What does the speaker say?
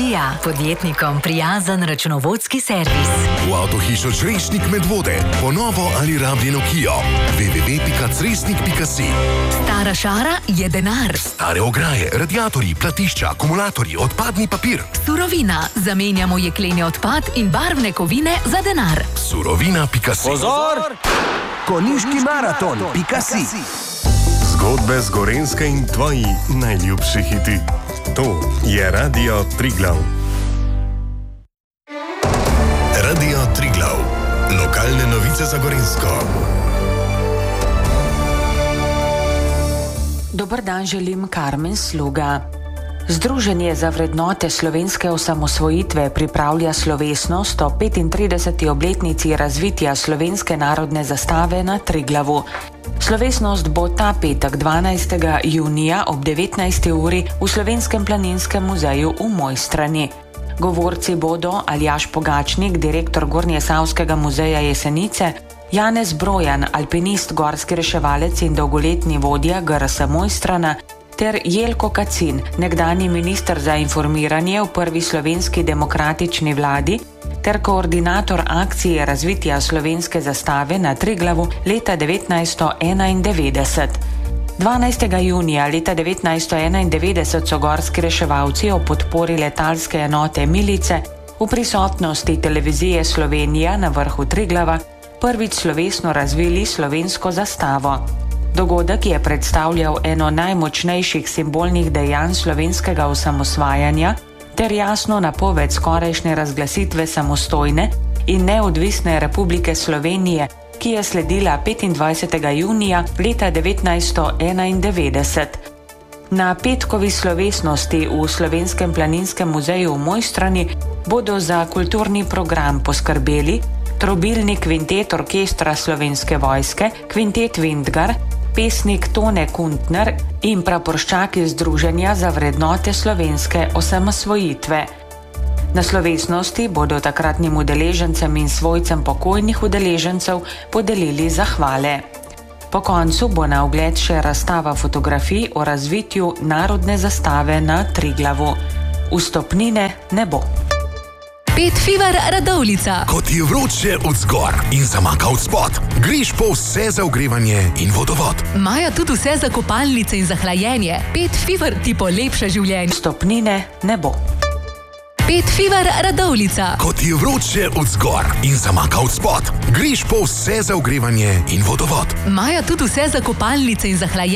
Energija, podjetnikom prijazen računovodski servis. V avtohišo Cresnik Medvode, ponovo ali rabljeno Kio. www.cresnik.si. Stara šara je denar. Stare ograje, radiatorji, platišča, akumulatorji, odpadni papir. Surovina. Zamenjamo jekleni odpad in barvne kovine za denar. Surovina.si. Pozor! Konjiški maraton.si. Zgodbe z Gorenjske in tvoji najljubši hiti. To je Radio Triglav. Radio Triglav. Lokalne novice za Gorenjsko. Dober dan želim, Karmen Sluga. Združenje za vrednote slovenske osamosvojitve pripravlja slovesnost o 35. obletnici razvitja slovenske narodne zastave na Triglavu. Slovesnost bo ta petek 12. junija ob 19. uri v Slovenskem planinskem muzeju v Mojstrani. Govorci bodo Aljaž Pogačnik, direktor Gornjesavskega muzeja Jesenice, Janez Brojan, alpinist, gorski reševalec in dolgoletni vodja GRS Mojstrana, ter Jelko Kacin, nekdanji minister za informiranje v prvi slovenski demokratični vladi ter koordinator akcije razvitja slovenske zastave na Triglavu leta 1991. 12. junija leta 1991 so gorski reševalci ob podpori letalske enote Milice v prisotnosti televizije Slovenija na vrhu Triglava prvič slovesno razvili slovensko zastavo. Dogodek je predstavljal eno najmočnejših simbolnih dejanj slovenskega osamosvajanja ter jasno napoved skorajšnje razglasitve samostojne in neodvisne Republike Slovenije, ki je sledila 25. junija leta 1991. Na petkovi slovesnosti v Slovenskem planinskem muzeju v Mojstrani bodo za kulturni program poskrbeli trobilni kvintet orkestra Slovenske vojske, kvintet Vintgar, pesnik Tone Kuntner in praporščaki Združenja za vrednote slovenske osamosvojitve. Na slovesnosti bodo takratnim udeležencem in svojcem pokojnih udeležencev podelili zahvale. Po koncu bo na ogled še razstava fotografij o razvitju narodne zastave na Triglavu. Vstopnine ne bo. Pet Fever Radovljica. Ko ti je vroče od zgor in zamaka od spod, greš po vse za ogrevanje in vodovod. Imajo tudi vse za kopalnice in za hlajenje. Pet Fever ti polepša življenje. Vstopnine ne bo. Pet Fever Radovljica. Ko ti je vroče od zgor in zamaka od spod, greš po vse za ogrevanje in vodovod. Imajo tudi vse za kopalnice in za hlajenje.